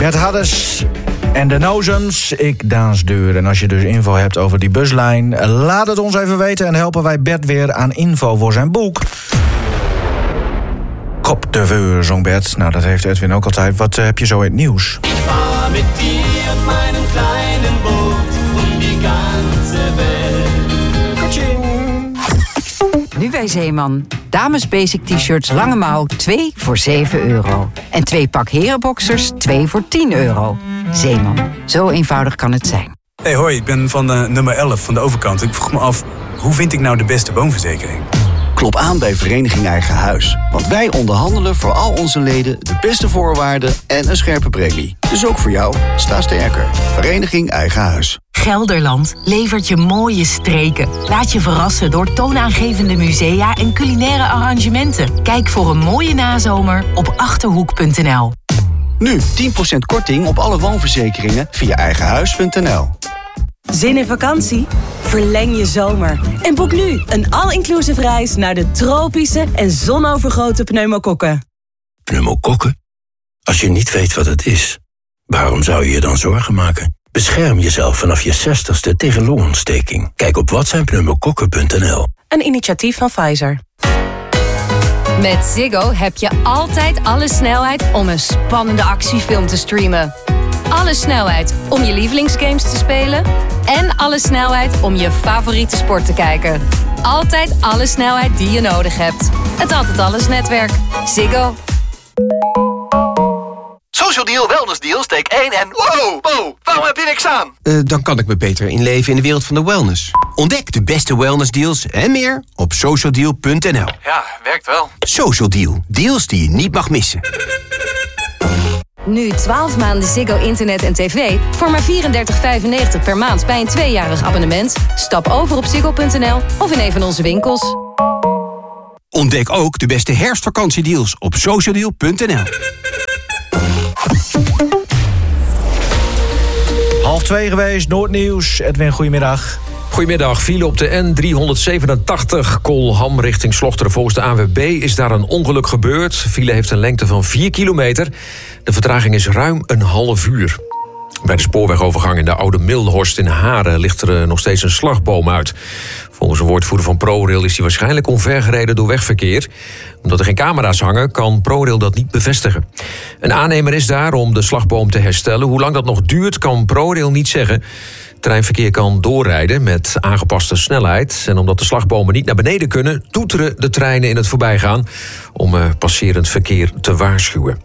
Bert Hadders en de Nozems, ik Daans Deur. En als je dus info hebt over die buslijn, laat het ons even weten en helpen wij Bert weer aan info voor zijn boek. Kop de Veur, zong Bert. Nou, dat heeft Edwin ook altijd. Wat heb je zo in het nieuws? Ik vaar met dir op mijn kleine boot om die ganze Welt. Kaching! Nu bij Zeeman. Dames basic t-shirts lange mouw 2 voor €7. En 2 pak herenboxers 2 voor €10. Zeeman. Zo eenvoudig kan het zijn. Hey, hoi, ik ben van nummer 11 van de overkant. Ik vroeg me af, hoe vind ik nou de beste woonverzekering? Klop aan bij Vereniging Eigen Huis. Want wij onderhandelen voor al onze leden de beste voorwaarden en een scherpe premie. Dus ook voor jou, sta sterker. Vereniging Eigen Huis. Gelderland levert je mooie streken. Laat je verrassen door toonaangevende musea en culinaire arrangementen. Kijk voor een mooie nazomer op achterhoek.nl. Nu 10% korting op alle woonverzekeringen via eigenhuis.nl. Zin in vakantie? Verleng je zomer en boek nu een all-inclusive reis naar de tropische en zonovergoten pneumokokken. Pneumokokken? Als je niet weet wat het is, waarom zou je je dan zorgen maken? Bescherm jezelf vanaf je 60ste tegen longontsteking. Kijk op watzijnpneumokokken.nl. Een initiatief van Pfizer. Met Ziggo heb je altijd alle snelheid om een spannende actiefilm te streamen. Alle snelheid om je lievelingsgames te spelen. En alle snelheid om je favoriete sport te kijken. Altijd alle snelheid die je nodig hebt. Het Altijd Alles netwerk. Ziggo. Social Deal, Wellness Deal, steek 1 en... Wow, waarom heb je niks aan? Dan kan ik me beter inleven in de wereld van de wellness. Ontdek de beste wellness deals en meer op socialdeal.nl. Ja, werkt wel. Social Deal. Deals die je niet mag missen. Nu 12 maanden Ziggo internet en tv voor maar €34,95 per maand bij een 2-jarig abonnement. Stap over op ziggo.nl of in een van onze winkels. Ontdek ook de beste herfstvakantiedeals op socialdeal.nl. 1:30 geweest, Noordnieuws. Edwin, goedemiddag. Goedemiddag, file op de N387 Kolham richting Slochteren. Volgens de ANWB is daar een ongeluk gebeurd. File heeft een lengte van 4 kilometer. De vertraging is ruim een half uur. Bij de spoorwegovergang in de Oude Milhorst in Haren ligt er nog steeds een slagboom uit. Volgens een woordvoerder van ProRail is die waarschijnlijk omvergereden door wegverkeer. Omdat er geen camera's hangen, kan ProRail dat niet bevestigen. Een aannemer is daar om de slagboom te herstellen. Hoe lang dat nog duurt, kan ProRail niet zeggen. Treinverkeer kan doorrijden met aangepaste snelheid. En omdat de slagbomen niet naar beneden kunnen, toeteren de treinen in het voorbijgaan om passerend verkeer te waarschuwen.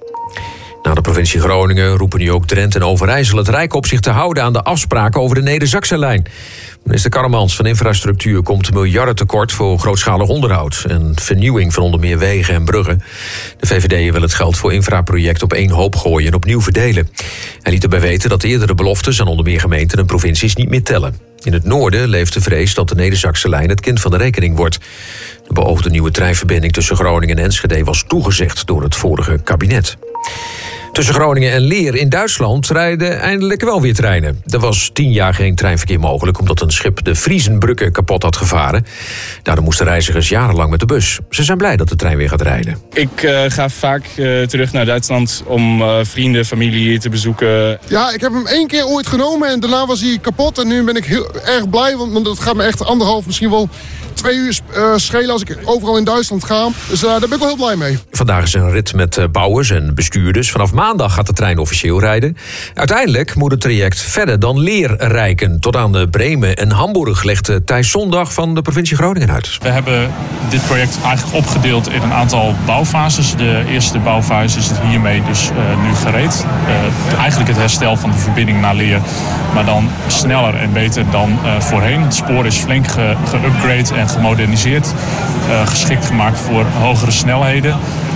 Na de provincie Groningen roepen nu ook Drenthe en Overijssel het Rijk op zich te houden aan de afspraken over de Neder-Saxenlijn. Minister Karremans van Infrastructuur komt miljarden tekort voor grootschalig onderhoud en vernieuwing van onder meer wegen en bruggen. De VVD wil het geld voor infraprojecten op één hoop gooien en opnieuw verdelen. Hij liet erbij weten dat eerdere beloftes aan onder meer gemeenten en provincies niet meer tellen. In het noorden leeft de vrees dat de Neder-Saxenlijn het kind van de rekening wordt. De beoogde nieuwe treinverbinding tussen Groningen en Enschede was toegezegd door het vorige kabinet. Tussen Groningen en Leer in Duitsland rijden eindelijk wel weer treinen. Er was 10 jaar geen treinverkeer mogelijk omdat een schip de Friesenbrücke kapot had gevaren. Daardoor moesten reizigers jarenlang met de bus. Ze zijn blij dat de trein weer gaat rijden. Ik ga vaak terug naar Duitsland om vrienden, familie te bezoeken. Ja, ik heb hem 1 keer ooit genomen en daarna was hij kapot. En nu ben ik heel erg blij, want dat gaat me echt 1,5, misschien wel 2 uur schelen als ik overal in Duitsland ga. Dus daar ben ik wel heel blij mee. Vandaag is een rit met bouwers en bestuurders. Vanaf maandag gaat de trein officieel rijden. Uiteindelijk moet het traject verder dan Leer reiken. Tot aan de Bremen en Hamburg legt Thijs Zondag van de provincie Groningen uit. We hebben dit project eigenlijk opgedeeld in een aantal bouwfases. De eerste bouwfase is hiermee dus nu gereed. Eigenlijk het herstel van de verbinding naar Leer. Maar dan sneller en beter dan voorheen. Het spoor is flink geupgrade en gemoderniseerd. Geschikt gemaakt voor hogere snelheden.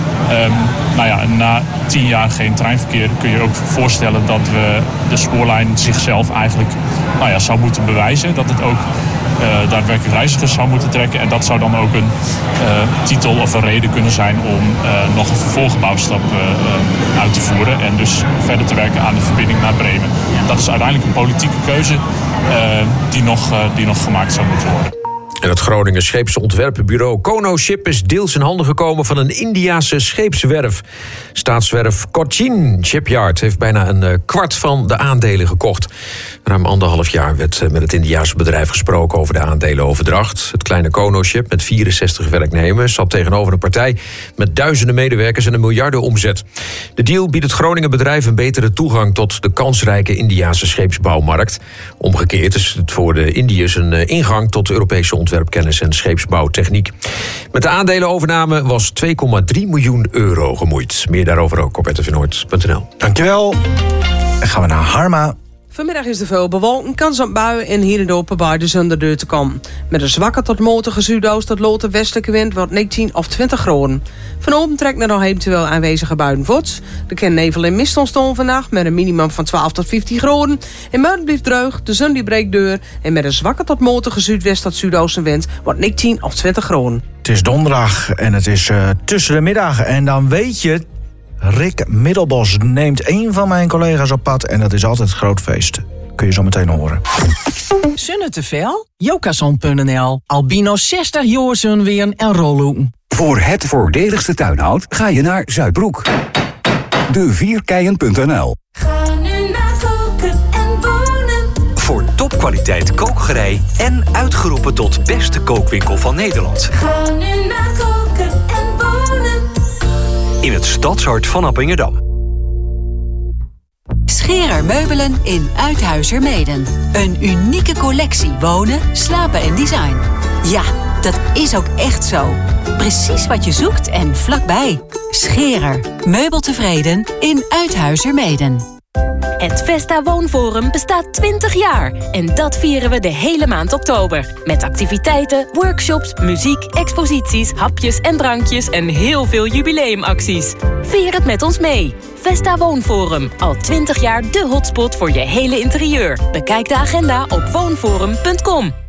Na 10 jaar geen treinverkeer kun je ook voorstellen dat we de spoorlijn zichzelf eigenlijk zou moeten bewijzen. Dat het ook daadwerkelijk reizigers zou moeten trekken. En dat zou dan ook een titel of een reden kunnen zijn om nog een vervolgbouwstap uit te voeren. En dus verder te werken aan de verbinding naar Bremen. Dat is uiteindelijk een politieke keuze die nog gemaakt zou moeten worden. En het Groningen scheepsontwerpenbureau Kono-Ship is deels in handen gekomen van een Indiase scheepswerf. Staatswerf Cochin Shipyard heeft bijna een kwart van de aandelen gekocht. Ruim 1,5 jaar werd met het Indiase bedrijf gesproken over de aandelenoverdracht. Het kleine Kono-Ship met 64 werknemers zat tegenover een partij met duizenden medewerkers en een miljardenomzet. De deal biedt het Groningen bedrijf een betere toegang tot de kansrijke Indiase scheepsbouwmarkt. Omgekeerd is het voor de Indiërs een ingang tot Europese ontwerpkennis en scheepsbouwtechniek. Met de aandelenovername was 2,3 miljoen euro gemoeid. Meer daarover ook op rtvnoord.nl. Dankjewel. Dan gaan we naar Harma. Vanmiddag is er veel bewolking, kans op buien en hier en daar bij de zon de deur te komen. Met een zwakke tot matige zuidoost tot lote westelijke wind wordt 19 of 20 graden. Vanavond trekt naar nog eventueel aanwezige buien voort. Er kan nevel en mist ontstaan vannacht met een minimum van 12 tot 15 graden. En morgen blijft droog, de zon die breekt deur en met een zwakke tot matige zuidwest tot zuidoostenwind wordt 19 of 20 graden. Het is donderdag en het is tussen de middag en dan weet je... Rick Middelbos neemt een van mijn collega's op pad en dat is altijd het groot feest. Kun je zo meteen horen. Zonne te veel? Jokason.nl. Albino 60 jaar zullen weer en rollen. Voor het voordeligste tuinhout ga je naar Zuidbroek. De Vierkeien.nl. Ga nu naar koken en wonen. Voor topkwaliteit kookgerei en uitgeroepen tot beste kookwinkel van Nederland. Ga nu naar koken en wonen. In het stadshart van Appingedam. Scherer Meubelen in Uithuizermeeden. Een unieke collectie wonen, slapen en design. Ja, dat is ook echt zo. Precies wat je zoekt en vlakbij. Scherer. Meubeltevreden in Uithuizermeeden. Het Vesta Woonforum bestaat 20 jaar. En dat vieren we de hele maand oktober. Met activiteiten, workshops, muziek, exposities, hapjes en drankjes en heel veel jubileumacties. Vier het met ons mee. Vesta Woonforum. Al 20 jaar de hotspot voor je hele interieur. Bekijk de agenda op woonforum.com.